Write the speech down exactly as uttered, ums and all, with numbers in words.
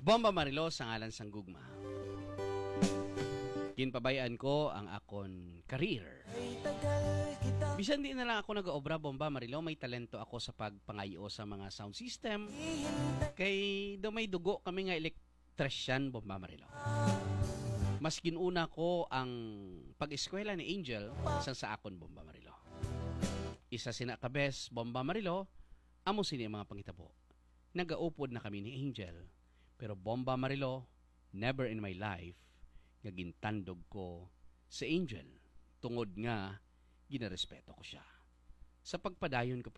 Bomba Marilo sa ngalan sang gugma. Ginpabayaan ko ang akon career. Bisan di na lang ako nag-obra, Bomba Marilo, may talento ako sa pagpangayo sa mga sound system. Kay do may dugo kami nga electrician, Bomba Marilo. Mas ginuna ko ang pag-eskwela ni Angel sa sa akon, Bomba Marilo. Isa sina kabes, Bomba Marilo, amo sini mga pangitabo. Nagaupod na kami ni Angel. Pero Bomba Marilo, never in my life nga gintandog ko sa Angel. Tungod nga, ginarespeto ko siya. Sa pagpadayon ko